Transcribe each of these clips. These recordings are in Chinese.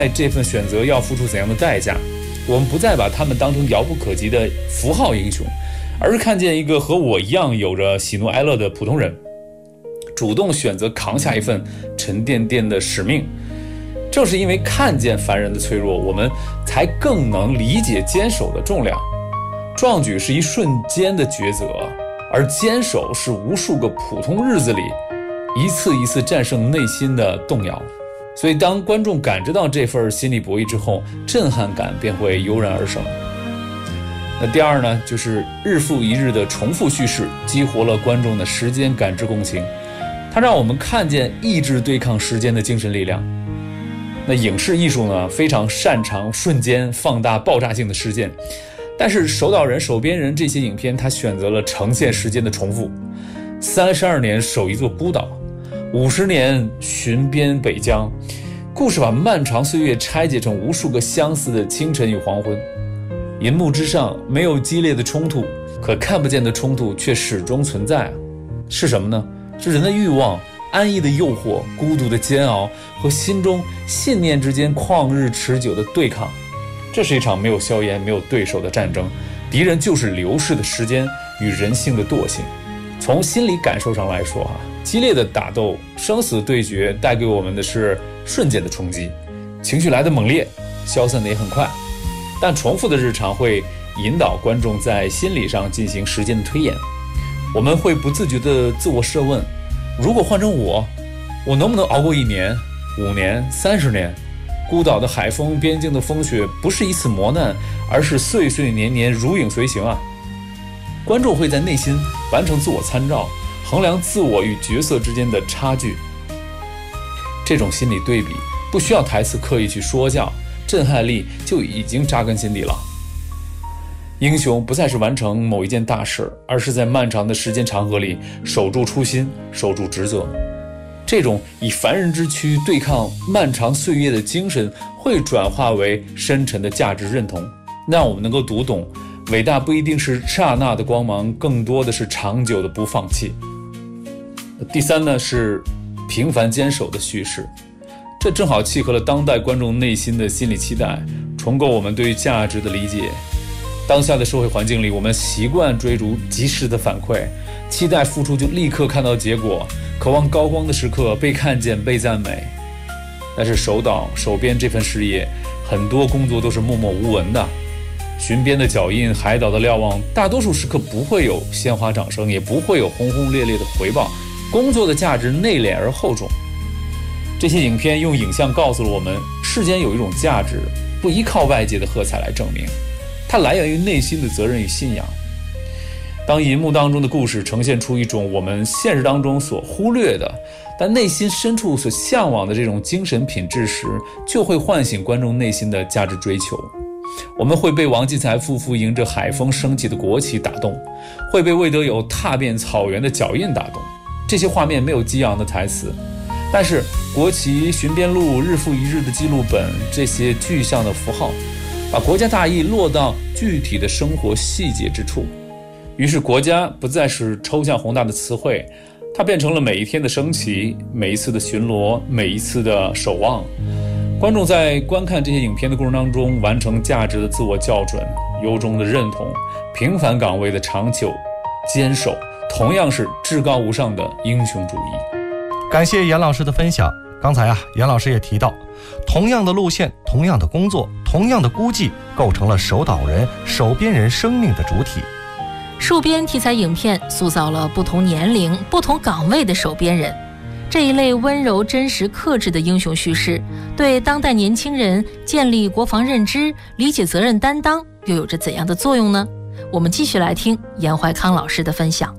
这份选择要付出怎样的代价。我们不再把他们当成遥不可及的符号英雄，而是看见一个和我一样有着喜怒哀乐的普通人，主动选择扛下一份沉甸甸的使命。正是因为看见凡人的脆弱，我们才更能理解坚守的重量。壮举是一瞬间的抉择，而坚守是无数个普通日子里一次一次战胜内心的动摇。所以当观众感知到这份心理博弈之后，震撼感便会油然而生。那第二呢，就是日复一日的重复叙事激活了观众的时间感知共情，它让我们看见意志对抗时间的精神力量。那影视艺术呢，非常擅长瞬间放大爆炸性的事件，但是守岛人、守边人这些影片，它选择了呈现时间的重复。32年守一座孤岛，50年巡边北疆，故事把漫长岁月拆解成无数个相似的清晨与黄昏。银幕之上没有激烈的冲突，可看不见的冲突却始终存在。是什么呢？是人的欲望、安逸的诱惑、孤独的煎熬和心中信念之间旷日持久的对抗。这是一场没有硝烟、没有对手的战争，敌人就是流逝的时间与人性的惰性。从心理感受上来说，激烈的打斗、生死对决带给我们的是瞬间的冲击，情绪来得猛烈，消散的也很快。但重复的日常会引导观众在心理上进行时间的推演，我们会不自觉地自我设问：如果换成我能不能熬过1年、5年、30年？孤岛的海风、边境的风雪，不是一次磨难，而是岁岁年年如影随形啊！观众会在内心完成自我参照，衡量自我与角色之间的差距。这种心理对比不需要台词刻意去说教，震撼力就已经扎根心底了。英雄不再是完成某一件大事，而是在漫长的时间长河里守住初心，守住职责。这种以凡人之躯对抗漫长岁月的精神，会转化为深沉的价值认同，让我们能够读懂，伟大不一定是刹那的光芒，更多的是长久的不放弃。第三呢，是平凡坚守的叙事，这正好契合了当代观众内心的心理期待，重构我们对于价值的理解。当下的社会环境里，我们习惯追逐及时的反馈，期待付出就立刻看到结果，渴望高光的时刻被看见、被赞美。但是守岛、守边这份事业，很多工作都是默默无闻的。巡边的脚印、海岛的瞭望，大多数时刻不会有鲜花掌声，也不会有轰轰烈烈的回报。工作的价值内敛而厚重。这些影片用影像告诉了我们，世间有一种价值，不依靠外界的喝彩来证明，它来源于内心的责任与信仰。当银幕当中的故事呈现出一种我们现实当中所忽略的，但内心深处所向往的这种精神品质时，就会唤醒观众内心的价值追求。我们会被王继才夫妇迎着海风升起的国旗打动，会被魏德友踏遍草原的脚印打动。这些画面没有激昂的台词，但是国旗、巡边路、日复一日的记录本，这些具象的符号，把国家大义落到具体的生活细节之处。于是国家不再是抽象宏大的词汇，它变成了每一天的升旗，每一次的巡逻，每一次的守望。观众在观看这些影片的过程当中，完成价值的自我校准，由衷的认同平凡岗位的长久坚守，同样是至高无上的英雄主义。 感谢严老师的分享。刚才严老师也提到，同样的路线、同样的工作、同样的孤寂，构成了守岛人、守边人生命的主体。 戍边题材影片塑造了不同年龄、不同岗位的守边人。这一类温柔、真实、克制的英雄叙事，对当代年轻人建立国防认知、理解责任担当，又有着怎样的作用呢？我们继续来听严怀康老师的分享。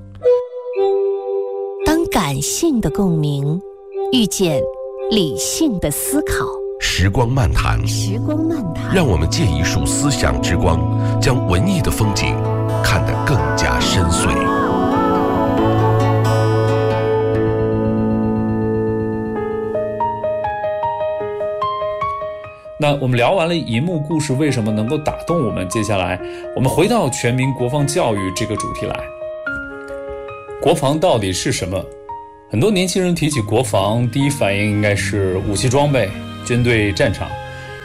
当感性的共鸣遇见理性的思考， 时光漫谈，让我们借一束思想之光，将文艺的风景看得更加深邃。 那我们聊完了银幕故事为什么能够打动我们，接下来我们回到全民国防教育这个主题来。国防到底是什么？很多年轻人提起国防，第一反应应该是武器装备、军队战场，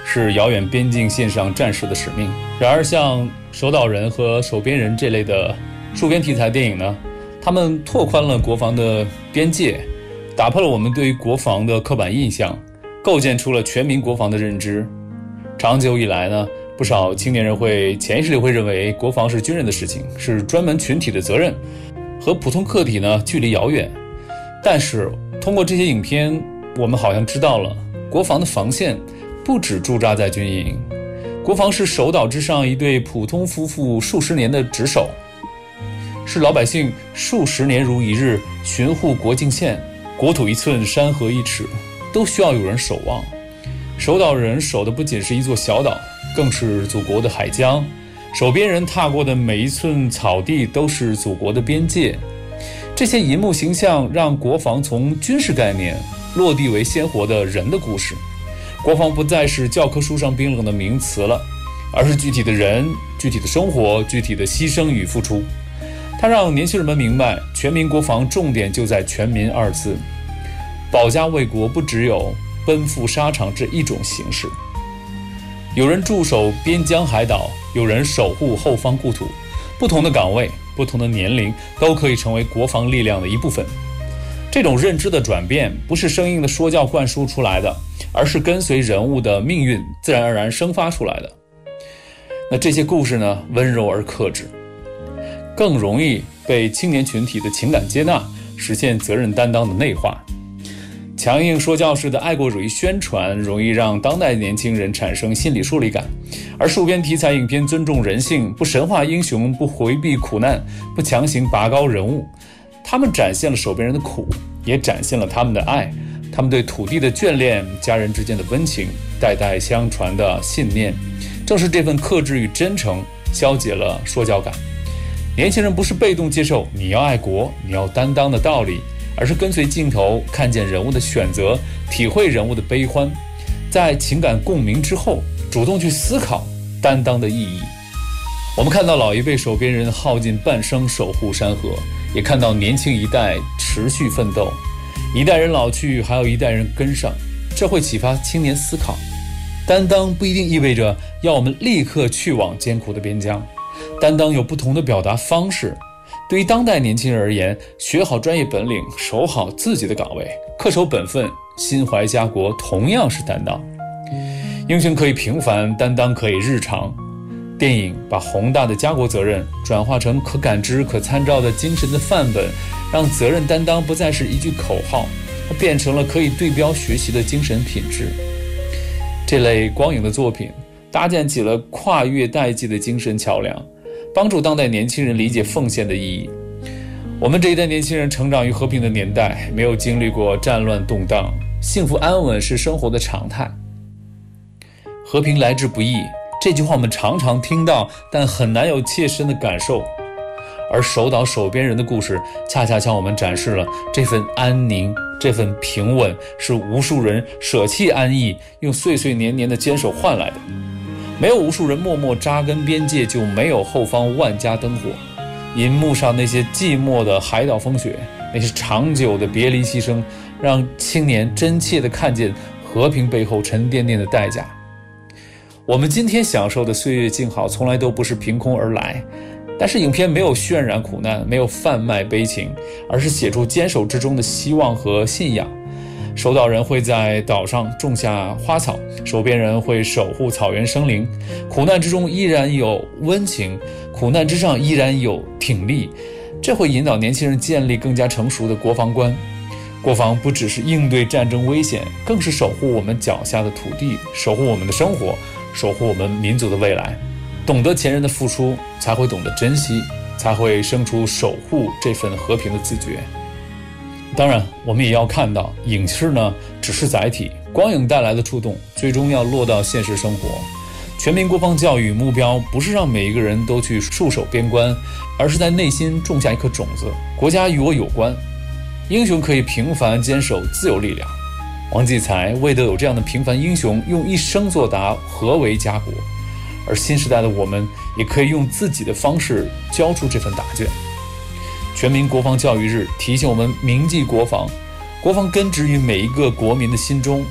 是遥远边境线上战士的使命。然而像守岛人和守边人这类的戍边题材电影呢，他们拓宽了国防的边界，打破了我们对于国防的刻板印象，构建出了全民国防的认知。长久以来呢，不少青年人会潜意识里会认为国防是军人的事情，是专门群体的责任，和普通个体呢距离遥远。但是通过这些影片，我们好像知道了，国防的防线不只驻扎在军营，国防是守岛之上一对普通夫妇数十年的值守，是老百姓数十年如一日巡护国境线，国土一寸，山河一尺，都需要有人守望。守岛人守的不仅是一座小岛，更是祖国的海疆，守边人踏过的每一寸草地都是祖国的边界。这些银幕形象让国防从军事概念落地为鲜活的人的故事。国防不再是教科书上冰冷的名词了，而是具体的人、具体的生活、具体的牺牲与付出。它让年轻人们明白，全民国防重点就在全民二字。保家卫国不只有奔赴沙场这一种形式，有人驻守边疆海岛，有人守护后方故土，不同的岗位、不同的年龄都可以成为国防力量的一部分。这种认知的转变不是生硬的说教灌输出来的，而是跟随人物的命运自然而然生发出来的。那这些故事呢，温柔而克制，更容易被青年群体的情感接纳，实现责任担当的内化。强硬说教式的爱国主义宣传容易让当代年轻人产生心理疏离感，而戍边题材影片尊重人性，不神话英雄，不回避苦难，不强行拔高人物。他们展现了守边人的苦，也展现了他们的爱，他们对土地的眷恋，家人之间的温情，代代相传的信念。正是这份克制与真诚消解了说教感。年轻人不是被动接受你要爱国，你要担当的道理，而是跟随镜头，看见人物的选择，体会人物的悲欢，在情感共鸣之后，主动去思考担当的意义。我们看到老一辈守边人耗尽半生守护山河，也看到年轻一代持续奋斗。一代人老去，还有一代人跟上，这会启发青年思考。担当不一定意味着要我们立刻去往艰苦的边疆，担当有不同的表达方式。对于当代年轻人而言，学好专业本领，守好自己的岗位，恪守本分，心怀家国，同样是担当。英雄可以平凡，担当可以日常。电影把宏大的家国责任转化成可感知、可参照的精神的范本，让责任担当不再是一句口号，它变成了可以对标学习的精神品质。这类光影的作品搭建起了跨越代际的精神桥梁，帮助当代年轻人理解奉献的意义。我们这一代年轻人成长于和平的年代，没有经历过战乱动荡，幸福安稳是生活的常态。和平来之不易，这句话我们常常听到，但很难有切身的感受。而守岛守边人的故事恰恰向我们展示了这份安宁，这份平稳是无数人舍弃安逸，用岁岁年年的坚守换来的。没有无数人默默扎根边界，就没有后方万家灯火。银幕上那些寂寞的海岛风雪，那些长久的别离牺牲，让青年真切地看见和平背后沉甸甸的代价。我们今天享受的岁月静好从来都不是凭空而来，但是影片没有渲染苦难，没有贩卖悲情，而是写出坚守之中的希望和信仰。守岛人会在岛上种下花草，守边人会守护草原生灵。苦难之中依然有温情，苦难之上依然有挺力。这会引导年轻人建立更加成熟的国防观。国防不只是应对战争危险，更是守护我们脚下的土地，守护我们的生活，守护我们民族的未来。懂得前人的付出，才会懂得珍惜，才会生出守护这份和平的自觉。当然我们也要看到，影视呢只是载体，光影带来的触动最终要落到现实生活。全民国防教育目标不是让每一个人都去戍守边关，而是在内心种下一颗种子，国家与我有关，英雄可以平凡坚守自有力量。王继才为得有这样的平凡英雄，用一生作答，何为家国。而新时代的我们也可以用自己的方式交出这份答卷。全民国防教育日提醒我们铭记国防，国防根植于每一个国民的心中，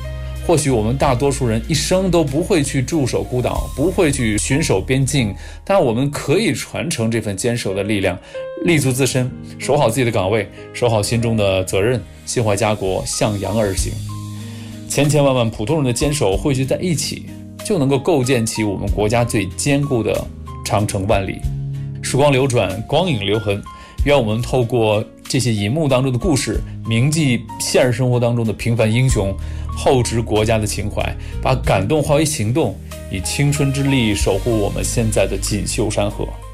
或许我们大多数人一生都不会去驻守孤岛，不会去巡守边境，但我们可以传承这份坚守的力量，立足自身，守好自己的岗位，守好心中的责任，心怀家国，向阳而行。千千万万普通人的坚守汇聚在一起，就能够构建起我们国家最坚固的长城万里。时光流转，光影留痕，愿我们透过这些银幕当中的故事，铭记现实生活当中的平凡英雄，厚植国家的情怀，把感动化为行动，以青春之力守护我们现在的锦绣山河。